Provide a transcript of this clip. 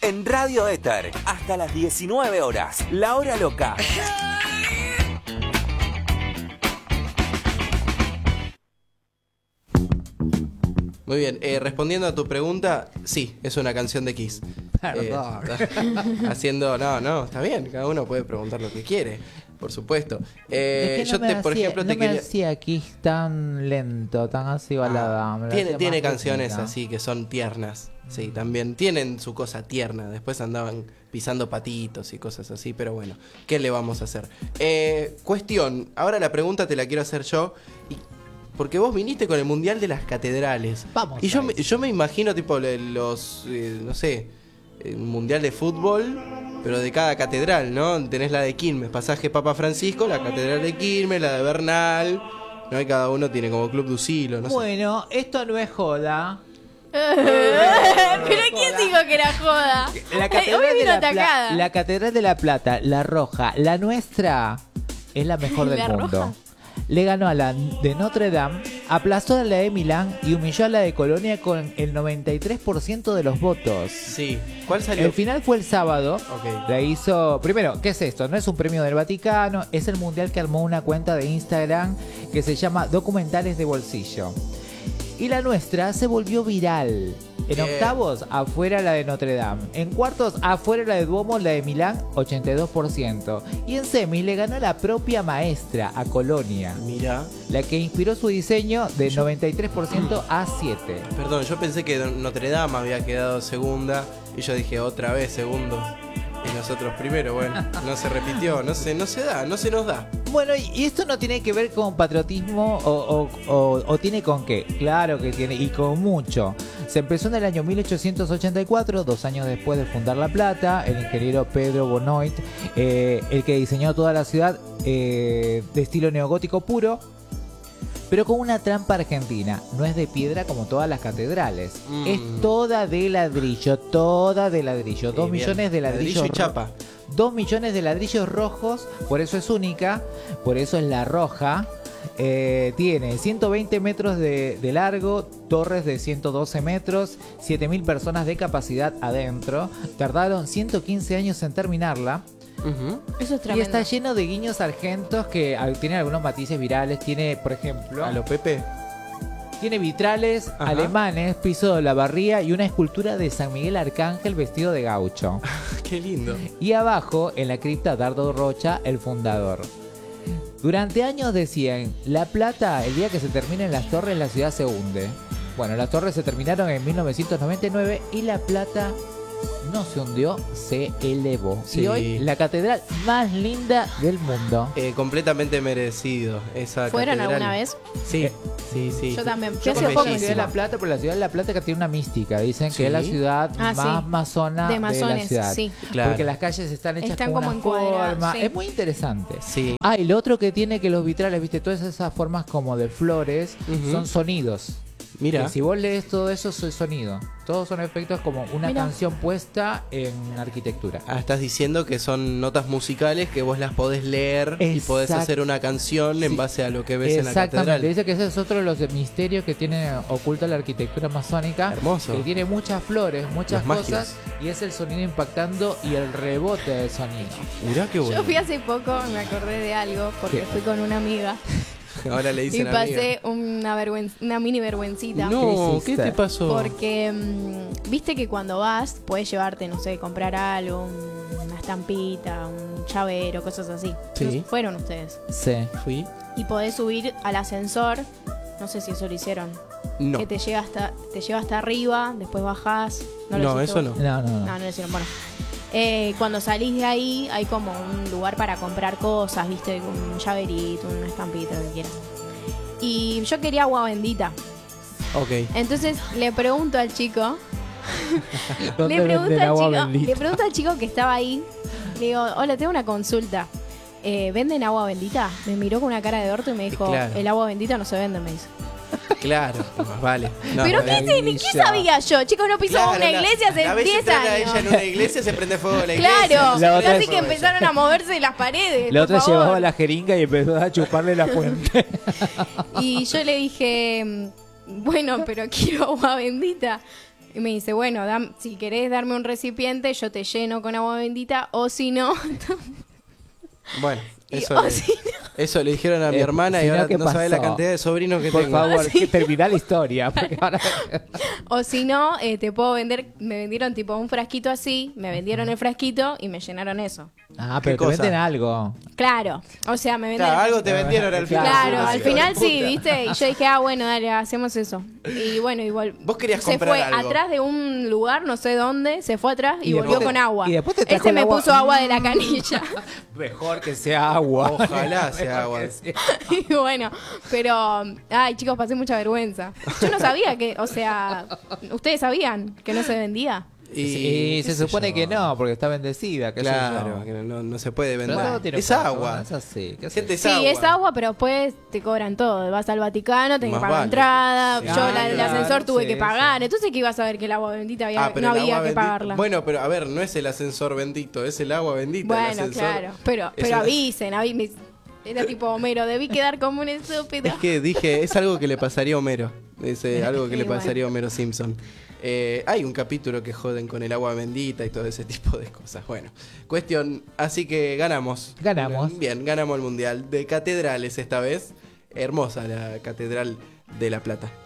en Radio Éter, hasta las 19 horas, la hora loca. Muy bien, respondiendo a tu pregunta, sí, es una canción de Kiss. Perdón. Haciendo, no, está bien, cada uno puede preguntar lo que quiere, por supuesto. Es que Por ejemplo, no me hacía Kiss tan lento, tan así balada. Tiene canciones así que son tiernas, sí, también tienen su cosa tierna. Después andaban pisando patitos y cosas así, pero bueno, ¿qué le vamos a hacer? Cuestión, ahora la pregunta te la quiero hacer yo, porque vos viniste con el Mundial de las Catedrales. Vamos. Y yo me imagino tipo los, no sé, un Mundial de fútbol, pero de cada catedral, ¿no? Tenés la de Quilmes, Pasaje Papa Francisco, la Catedral de Quilmes, la de Bernal, ¿no? Y cada uno tiene como Club de Usilo, no sé. Bueno, esto no es joda. Pero ¿quién dijo que era joda? La Hoy catedral, vino atacada. la Catedral de la Plata, la roja, la nuestra, es la mejor del ¿La mundo. roja? Le ganó a la de Notre Dame, aplazó a la de Milán y humilló a la de Colonia con el 93% de los votos. Sí. ¿Cuál salió? El final fue el sábado. Ok. La hizo. Primero, ¿qué es esto? No es un premio del Vaticano, es el mundial que armó una cuenta de Instagram que se llama Documentales de Bolsillo. Y la nuestra se volvió viral. En Bien. octavos, afuera la de Notre Dame. En cuartos, afuera la de Duomo, la de Milán, 82%. Y en semis le ganó la propia maestra, a Colonia, Mira, la que inspiró su diseño de 93% a 7. perdón, yo pensé que Notre Dame había quedado segunda y yo dije otra vez segundo y nosotros primero. Bueno, no se repitió, no se nos da. Bueno, y esto no tiene que ver con patriotismo o tiene con qué. Claro que tiene, y con mucho. Se empezó en el año 1884, 2 años después de fundar La Plata, el ingeniero Pedro Bonoit, el que diseñó toda la ciudad de estilo neogótico puro, pero con una trampa argentina. No es de piedra como todas las catedrales. Es toda de ladrillo, toda de ladrillo. 2 millones de ladrillos. Ladrillo y chapa. 2 millones de ladrillos rojos, por eso es única, por eso es la roja. Tiene 120 metros de largo, torres de 112 metros, 7.000 personas de capacidad adentro. Tardaron 115 años en terminarla. Eso es Y tremendo. está lleno de guiños argentos que tiene algunos matices virales. Tiene, por ejemplo, ¿A lo Pepe? tiene vitrales Ajá. alemanes, piso de la barría y una escultura de San Miguel Arcángel vestido de gaucho. Qué lindo. Y abajo, en la cripta, Dardo Rocha, el fundador. Durante años decían, La Plata, el día que se terminen las torres, la ciudad se hunde. Bueno, las torres se terminaron en 1999 y La Plata no se hundió, se elevó. Sí. Y hoy, la catedral más linda del mundo. Completamente merecido esa ¿Fueron catedral. alguna vez? Sí, sí. Yo también. Yo hace conozco poco la ciudad de encima. La Plata, pero la ciudad de La Plata que tiene una mística. Dicen Sí. que es la ciudad Ah, más sí. masona De de la masones, ciudad. sí. Claro. Porque las calles están hechas Están con como una encuadradas, forma. sí. Es muy interesante. Sí. Ah, y lo otro que tiene que los vitrales, viste, todas esas formas como de flores, Ujú. son sonidos. Mira. Que si vos lees todo eso, es sonido. Todos son efectos como una Mira. canción puesta en arquitectura. Estás diciendo que son notas musicales que vos las podés leer y podés Exact- hacer una canción en Sí. base a lo que ves en la Exactamente. catedral. Dice que ese es otro de los misterios que tiene oculta la arquitectura masónica. Hermoso. Que tiene muchas flores, muchas Las cosas. Y es el sonido impactando y el rebote del sonido. Mirá qué bueno. Yo fui hace poco, me acordé de algo, porque ¿Qué? fui con una amiga Ahora le y dicen pasé una mini vergüencita. No, ¿Qué ¿qué hiciste? te pasó? Porque viste que cuando vas puedes llevarte, no sé, comprar algo, una estampita, un llavero, cosas así. Sí. Fueron ustedes. Sí. Fui. Y podés subir al ascensor, no sé si eso lo hicieron. No. Que te lleva hasta arriba, después bajás. No, lo hiciste eso vos? no. No. No lo hicieron. Bueno. Cuando salís de ahí hay como un lugar para comprar cosas, viste, un llaverito, una estampita, lo que quieras. Y yo quería agua bendita. Ok. Entonces le pregunto al chico, ¿Dónde le pregunto venden agua al chico, bendita? le pregunto al chico que estaba ahí, le digo, hola, tengo una consulta. ¿Venden agua bendita? Me miró con una cara de orto y me dijo, Claro. el agua bendita no se vende, me dice. Claro, más vale. No, Pero vale. ¿qué sabía yo? Chicos, no pisaba Claro, una iglesia hace la vez 10 entrar a años. ella en una iglesia se prende fuego la iglesia. Claro, La otra casi es- que empezaron a moverse las paredes. La por otra favor. llevaba la jeringa y empezó a chuparle la fuente. Y yo le dije, bueno, pero quiero agua bendita. Y me dice, bueno, si querés darme un recipiente, yo te lleno con agua bendita, o si no... Bueno, Y- eso, o le, si no- eso le dijeron a mi hermana si y no, ahora ¿qué no sabe la pasó? cantidad de sobrinos que Por tengo. favor, que termina la historia. Porque ahora... O si no, te puedo vender, me vendieron tipo un frasquito así, me vendieron el frasquito y me llenaron eso. Ah, ¿Qué pero te cosa? venden algo. Claro, o sea, me vendieron... Claro, algo te vendieron al final. Claro, Ah, al sí, final hijo sí, de ¿viste? Y yo dije, bueno, dale, hacemos eso. Y bueno, igual. Vos querías se comprar fue algo. atrás de un lugar, no sé dónde, se fue atrás y, Y volvió después con te- agua. y después te trajo Este el me agua. puso agua de la canilla. Mejor que sea agua. Ojalá sea agua. Y bueno, pero. Ay, chicos, pasé mucha vergüenza. Yo no sabía que, o sea, ¿ustedes sabían que no se vendía? Y qué se sé supone yo. que no, porque está bendecida. qué sé Claro, yo. que no se puede Pero vender. todo tiene Es un costo, agua. ¿no? Es así. ¿Qué sé Gente, es Sí, agua. es agua, pero después te cobran todo. Vas al Vaticano, tenés que Más pagar vale. entrada. Sí. Yo el Claro, ascensor tuve sí, que pagar. sí. Entonces, ¿qué ibas a ver que el agua bendita Ah, pero no el había agua que bendita- pagarla? Bueno, pero a ver, no es el ascensor bendito, es el agua bendita. el Bueno, ascensor. claro, pero Es el- avisen, era tipo Homero, debí quedar como un estúpido. Es que dije, es algo que le pasaría a Homero. Es algo que Y le bueno. pasaría a Homero Simpson. Hay un capítulo que joden con el agua bendita y todo ese tipo de cosas. Bueno, cuestión, así que ganamos. Ganamos. Bien, ganamos el mundial de catedrales esta vez. Hermosa la catedral de La Plata.